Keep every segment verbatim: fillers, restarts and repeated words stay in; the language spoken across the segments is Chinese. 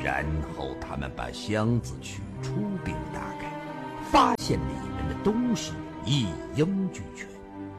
然后他们把箱子取出并打开，发现里面的东西一应俱全，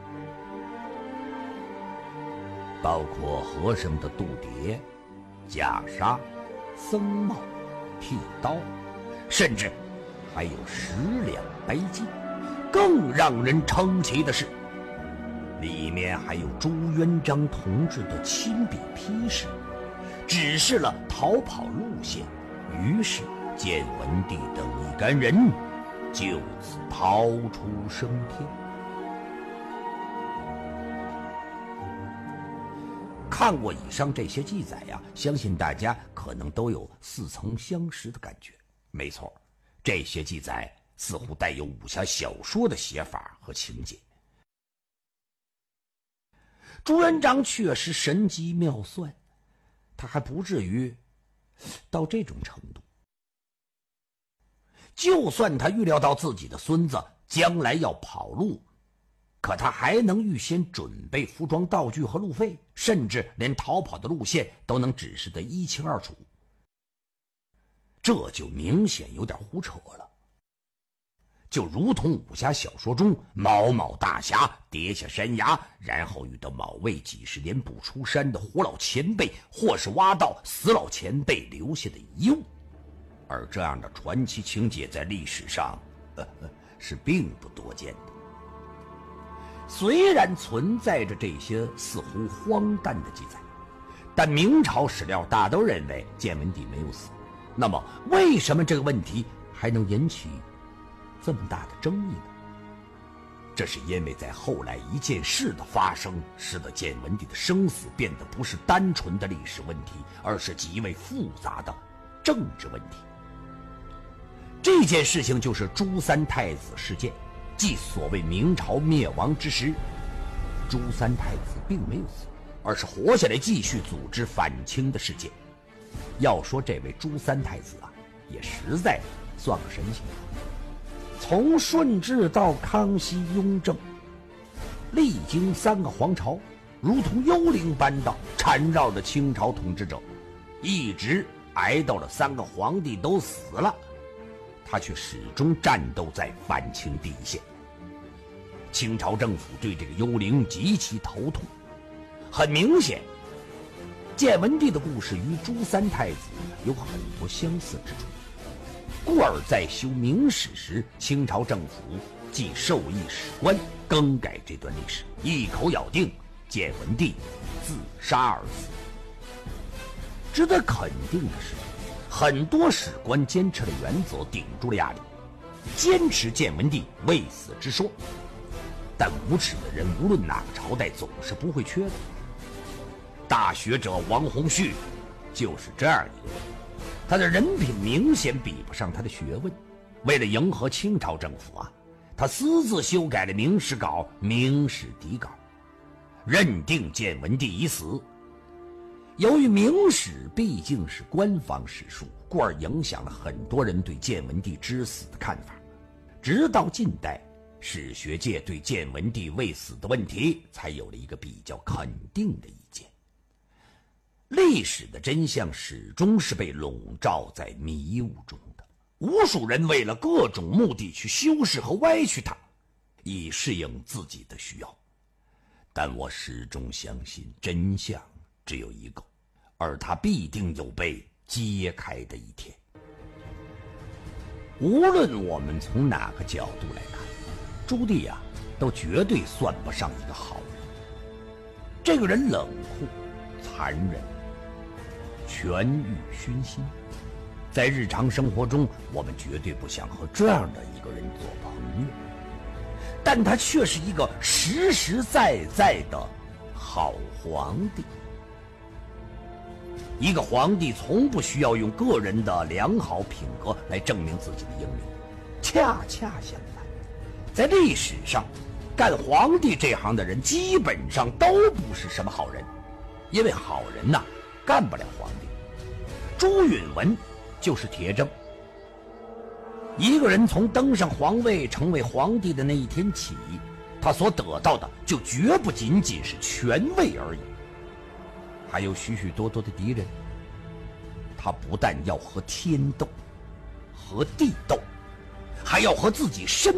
包括和尚的度牒、袈裟、僧帽、剃刀，甚至还有十两白金。更让人称奇的是，里面还有朱元璋同志的亲笔批示，指示了逃跑路线。于是建文帝等一干人就此逃出升天。看过以上这些记载呀，相信大家可能都有似曾相识的感觉。没错，这些记载似乎带有武侠小说的写法和情节。朱元璋确实神机妙算，他还不至于到这种程度。就算他预料到自己的孙子将来要跑路，可他还能预先准备服装道具和路费，甚至连逃跑的路线都能指示得一清二楚，这就明显有点胡扯了。就如同武侠小说中某某大侠跌下山崖，然后遇到某位几十年不出山的活老前辈，或是挖到死老前辈留下的遗物。而这样的传奇情节在历史上呵呵是并不多见的。虽然存在着这些似乎荒诞的记载，但明朝史料大都认为建文帝没有死。那么为什么这个问题还能引起这么大的争议呢？这是因为在后来一件事的发生，使得建文帝的生死变得不是单纯的历史问题，而是极为复杂的政治问题。这件事情就是朱三太子事件，即所谓明朝灭亡之时，朱三太子并没有死，而是活下来继续组织反清的事件。要说这位朱三太子啊，也实在算个神仙。从顺治到康熙、雍正，历经三个皇朝，如同幽灵般的缠绕着清朝统治者，一直挨到了三个皇帝都死了，他却始终战斗在反清第一线。清朝政府对这个幽灵极其头痛。很明显，建文帝的故事与朱三太子有很多相似之处，故而在修明史时，清朝政府即授意史官更改这段历史，一口咬定建文帝自杀而死。值得肯定的是，很多史官坚持了原则，顶住了压力，坚持建文帝未死之说。但无耻的人无论哪个朝代总是不会缺的。大学者王洪绪就是这样一个人，他的人品明显比不上他的学问。为了迎合清朝政府啊，他私自修改了明史稿、明史底稿，认定建文帝已死。由于明史毕竟是官方史书，故而影响了很多人对建文帝之死的看法。直到近代，史学界对建文帝未死的问题才有了一个比较肯定的意见。历史的真相始终是被笼罩在迷雾中的，无数人为了各种目的去修饰和歪曲它，以适应自己的需要。但我始终相信真相只有一个，而它必定有被揭开的一天。无论我们从哪个角度来看，朱棣啊，都绝对算不上一个好人。这个人冷酷、残忍、权欲熏心，在日常生活中，我们绝对不想和这样的一个人做朋友。但他却是一个实实在在的好皇帝。一个皇帝从不需要用个人的良好品格来证明自己的英明，恰恰相反，在历史上，干皇帝这行的人基本上都不是什么好人，因为好人呐，干不了皇帝。朱允炆就是铁证。一个人从登上皇位成为皇帝的那一天起，他所得到的就绝不仅仅是权位而已，还有许许多多的敌人。 他不但要和天斗，和地斗，还要和自己身